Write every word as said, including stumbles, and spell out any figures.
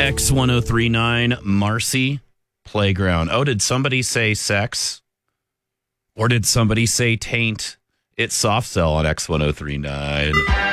X ten thirty-nine, Marcy Playground. Oh, did somebody say sex? Or did somebody say taint? It's Soft Cell on X ten thirty-nine.